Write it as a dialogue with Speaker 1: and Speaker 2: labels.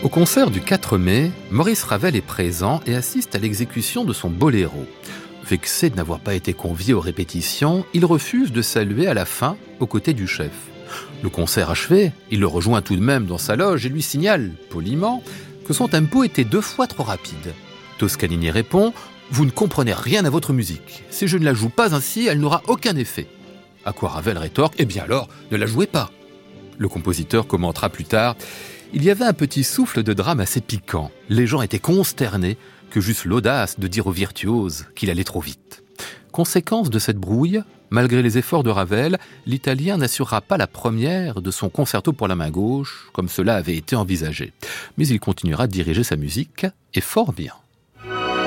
Speaker 1: Au concert du 4 mai, Maurice Ravel est présent et assiste à l'exécution de son boléro. Vexé de n'avoir pas été convié aux répétitions, il refuse de saluer à la fin aux côtés du chef. Le concert achevé, il le rejoint tout de même dans sa loge et lui signale, poliment, que son tempo était 2 fois trop rapide. Toscanini répond « Vous ne comprenez rien à votre musique. Si je ne la joue pas ainsi, elle n'aura aucun effet. » À quoi Ravel rétorque « Eh bien alors, ne la jouez pas !» Le compositeur commentera plus tard « Il y avait un petit souffle de drame assez piquant. Les gens étaient consternés que j'eusse l'audace de dire au virtuose qu'il allait trop vite. » Conséquence de cette brouille, malgré les efforts de Ravel, l'Italien n'assurera pas la première de son concerto pour la main gauche, comme cela avait été envisagé. Mais il continuera de diriger sa musique, et fort bien.